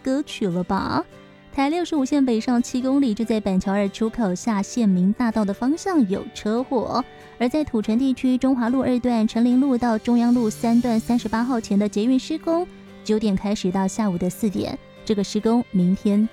歌曲了吧？台65线北上7公里，就在板桥2出口下县民大道的方向有车祸，而在土城地区中华路2段成林路到中央路3段38号前的捷运施工，9点开始到下午的4点，这个施工明天